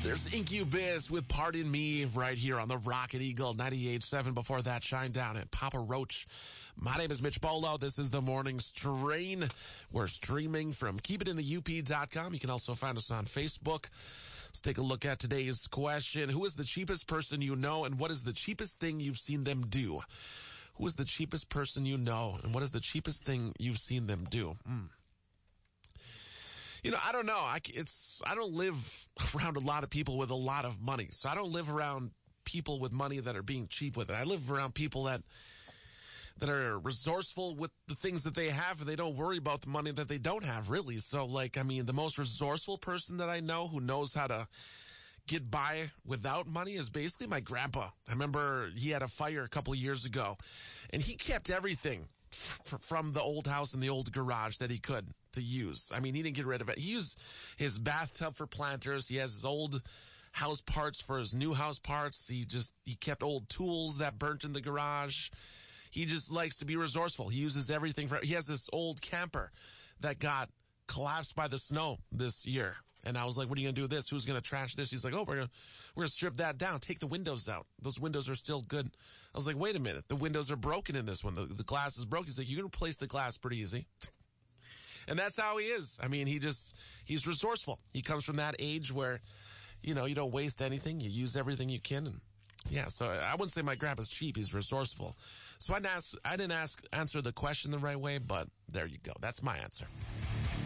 There's Incubus with Pardon Me right here on the Rocket Eagle 98.7. Before that, Shine Down and Papa Roach. My name is Mitch Bolo. This is the Morning Strain. We're streaming from keepitinthe.up.com. You can also find us on Facebook. Let's take a look at today's question. Who is the cheapest person you know, and what is the cheapest thing you've seen them do? Who is the cheapest person you know, and what is the cheapest thing you've seen them do? You know, I don't know. I don't live around a lot of people with a lot of money. So I don't live around people with money that are being cheap with it. I live around people that are resourceful with the things that they have, and they don't worry about the money that they don't have, really. So, the most resourceful person that I know who knows how to get by without money is basically my grandpa. I remember he had a fire a couple of years ago, and he kept everything from the old house and the old garage that he could to use. I mean, he didn't get rid of it. He used his bathtub for planters. He has his old house parts for his new house parts. He kept old tools that burnt in the garage. He just likes to be resourceful. He uses everything he has this old camper that got collapsed by the snow this year. And I was like, what are you going to do with this? Who's going to trash this? He's like, we're going to strip that down. Take the windows out. Those windows are still good. I was like, wait a minute. The windows are broken in this one. The glass is broken. He's like, you can replace the glass pretty easy. And that's how he is. I mean, he's resourceful. He comes from that age where, you don't waste anything. You use everything you can. And yeah, so I wouldn't say my grandpa's cheap. He's resourceful. So I didn't answer the question the right way, but there you go. That's my answer.